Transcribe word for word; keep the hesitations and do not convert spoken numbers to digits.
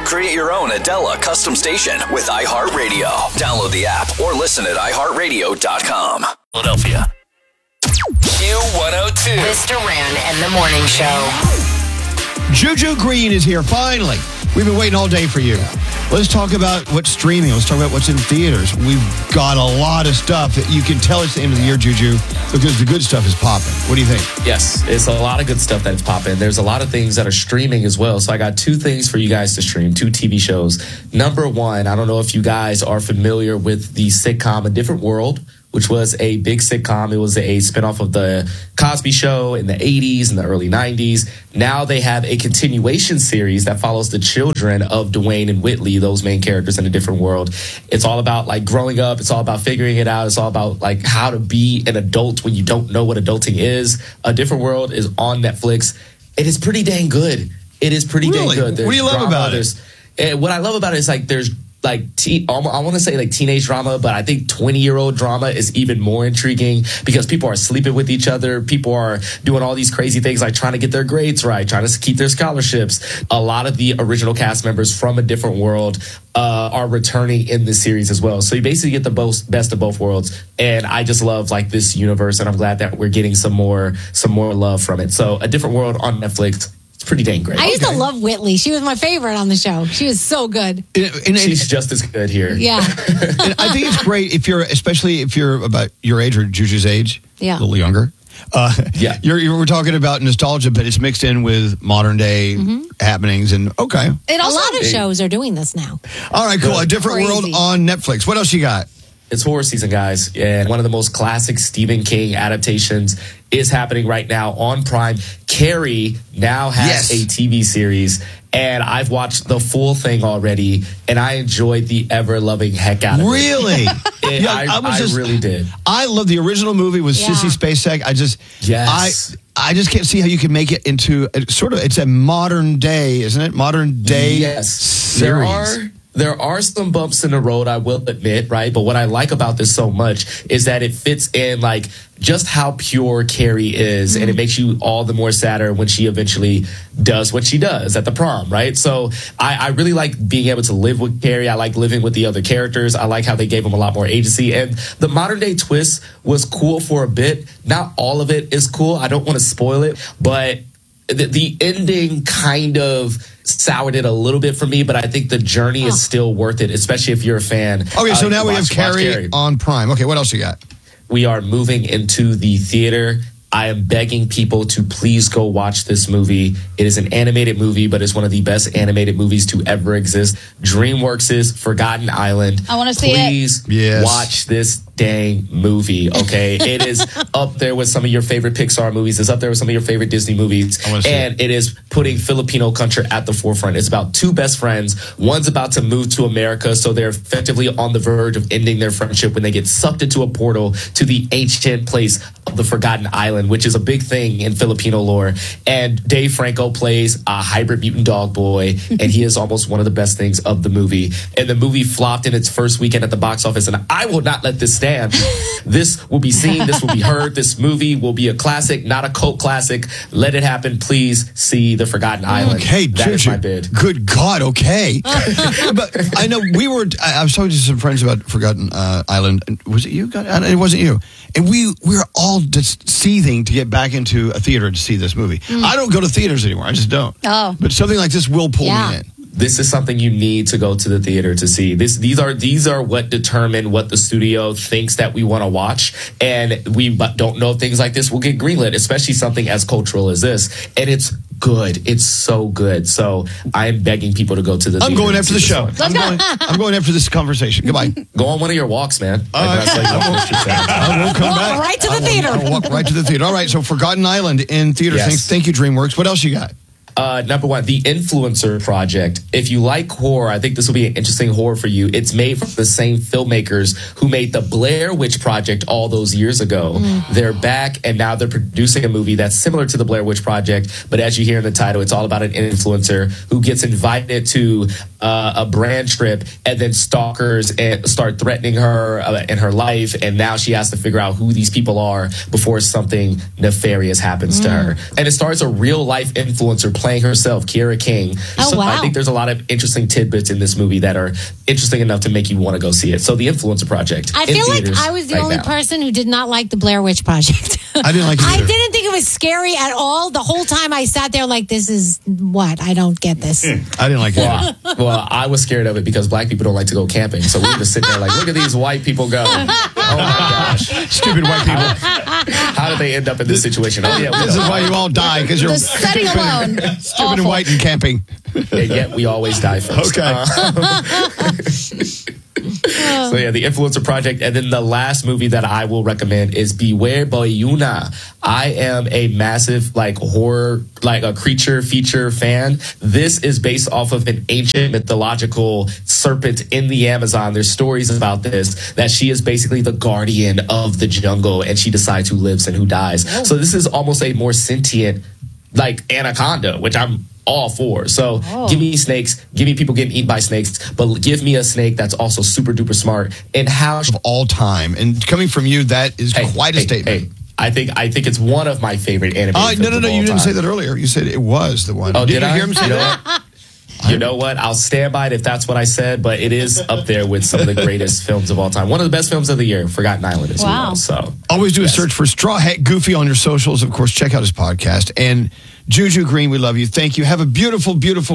Create your own Adela custom station with iHeartRadio. Download the app or listen at i heart radio dot com. Philadelphia. Q one oh two. Mister Duran and the Morning Show. Juju Green is here, finally. We've been waiting all day for you. Let's talk about what's streaming. Let's talk about what's in theaters. We've got a lot of stuff that you can tell it's the end of the year, Juju, because the good stuff is popping. What do you think? Yes, it's a lot of good stuff that's popping. There's a lot of things that are streaming as well. So I got two things for you guys to stream, two T V shows. Number one, I don't know if you guys are familiar with the sitcom A Different World, which was a big sitcom. It was a spinoff of the Cosby Show in the eighties and the early nineties. Now they have a continuation series that follows the children of Dwayne and Whitley, those main characters in A Different World. It's all about like growing up. It's all about figuring it out. It's all about like how to be an adult when you don't know what adulting is. A Different World is on Netflix. It is pretty dang good. It is pretty really? dang good. There's what do you love drama. about There's, it? Uh, what I love about it is like there's like teen, I want to say like teenage drama, but I think twenty-year-old drama is even more intriguing because people are sleeping with each other. People are doing all these crazy things like trying to get their grades right, trying to keep their scholarships. A lot of the original cast members from A Different World uh, are returning in this series as well. So you basically get the both, best of both worlds. And I just love like this universe, and I'm glad that we're getting some more some more love from it. So A Different World on Netflix. It's pretty dang great. I used okay. to love Whitley. She was my favorite on the show. She was so good. And, and, She's just as good here. Yeah. and I think it's great if you're, especially if you're about your age or Juju's age, yeah. a little younger. Uh, yeah, you're, you're, we're talking about nostalgia, but it's mixed in with modern day mm-hmm. happenings. And okay, and a lot of shows are doing this now. All right, cool. Good. A Different Crazy. World on Netflix. What else you got? It's horror season, guys, and one of the most classic Stephen King adaptations is happening right now on Prime. Carrie now has yes. a T V series, and I've watched the full thing already, and I enjoyed the ever-loving heck out of really? it. Really? yeah, I, I, I just, really did. I love the original movie with yeah. Sissy Spacek. I just, yes. I, I just can't see how you can make it into a, sort of, it's a modern day, isn't it? Modern day yes. series. There are. There are some bumps in the road, I will admit, right? But what I like about this so much is that it fits in, like, just how pure Carrie is, mm-hmm. and it makes you all the more sadder when she eventually does what she does at the prom, right? So I, I really like being able to live with Carrie. I like living with the other characters. I like how they gave them a lot more agency. And the modern day twist was cool for a bit. Not all of it is cool. I don't want to spoil it, but the, the ending kind of soured it a little bit for me, but I think the journey oh. is still worth it, especially if you're a fan. Okay, so uh, now we watch, have Carrie, Carrie on Prime. Okay, what else you got? We are moving into the theater. I am begging people to please go watch this movie. It is an animated movie, but it's one of the best animated movies to ever exist. DreamWorks' Forgotten Island. I want to see please it. Please yes. watch this dang movie, okay? It is up there with some of your favorite Pixar movies. It's up there with some of your favorite Disney movies. And it. it is putting Filipino culture at the forefront. It's about two best friends. One's about to move to America, so they're effectively on the verge of ending their friendship when they get sucked into a portal to the ancient place of the Forgotten Island, which is a big thing in Filipino lore. And Dave Franco plays a hybrid mutant dog boy, and he is almost one of the best things of the movie. And the movie flopped in its first weekend at the box office, and I will not let this stand. This will be seen. This will be heard. This movie will be a classic, not a cult classic. Let it happen. Please see The Forgotten Island. Okay, that is my bid. Good God, okay. But I know we were, I, I was talking to some friends about Forgotten uh, Island. Was it you? It wasn't you. And we, we were all just seething to get back into a theater to see this movie. Mm. I don't go to theaters anymore. I just don't. Oh. But something like this will pull yeah. me in. This is something you need to go to the theater to see. This, these are these are what determine what the studio thinks that we want to watch, and we don't know if things like this will get greenlit, especially something as cultural as this. And it's good. It's so good. So I am begging people to go to the I'm theater. going after the show. Let's I'm go. going, I'm going after this conversation. Goodbye. Go on one of your walks, man. All right. I will come Walk back. right to the I will, theater. I'll walk right to the theater. All right, so Forgotten Island in theater. Yes. Thanks, thank you, DreamWorks. What else you got? Uh, number one, The Influencer Project. If you like horror, I think this will be an interesting horror for you. It's made from the same filmmakers who made the Blair Witch Project all those years ago. Mm. They're back, and now they're producing a movie that's similar to the Blair Witch Project, but as you hear in the title, it's all about an influencer who gets invited to uh, a brand trip, and then stalkers and start threatening her uh, in her life, and now she has to figure out who these people are before something nefarious happens mm. to her. And it stars a real-life influencer playing herself, Kiera King. Oh, so wow. I think there's a lot of interesting tidbits in this movie that are interesting enough to make you want to go see it. So The Influencer Project. I in feel like theaters I was the right only now. person who did not like the Blair Witch Project. I didn't like it I either. didn't think it was scary at all. The whole time I sat there like, this is what? I don't get this. I didn't like it either. Well, well, I was scared of it because black people don't like to go camping. So we were just sitting there like, look at these white people go. Oh my gosh. Stupid white people. How did they end up in this situation? Oh, yeah. This is why you all die, because you're The setting stupid, alone. stupid and Awful. white and camping. And yet we always die first. Okay. Uh, so yeah, The Influencer Project. And then the last movie that I will recommend is Beware Boyuna. I am a massive like horror, like a creature feature fan. This is based off of an ancient mythological serpent in the Amazon. There's stories about this, that she is basically the guardian of the jungle and she decides who lives and who dies. So this is almost a more sentient like anaconda, which I'm all for. So Oh. give me snakes, give me people getting eaten by snakes, but give me a snake that's also super duper smart. And how Of all time. And coming from you, that is Hey, quite a hey, statement. hey, I think I think it's one of my favorite animated Oh, films no, no, of no. all You didn't time. say that earlier. You said it was the one. Oh, did, you I? hear him say you know that? what? You know what? I'll stand by it if that's what I said, but it is up there with some of the greatest films of all time. One of the best films of the year, Forgotten Island, as Wow. well. So Always do a Yes. search for Straw Hat Goofy on your socials. Of course, check out his podcast. And Juju Green, we love you. Thank you. Have a beautiful, beautiful